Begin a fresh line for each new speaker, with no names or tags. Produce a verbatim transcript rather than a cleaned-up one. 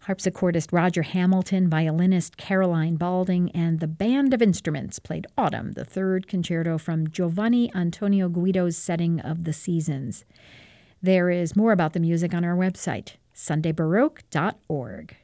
Harpsichordist Roger Hamilton, violinist Caroline Balding, and the Band of Instruments played Autumn, the third concerto from Giovanni Antonio Guido's setting of The Seasons. There is more about the music on our website, sunday baroque dot org.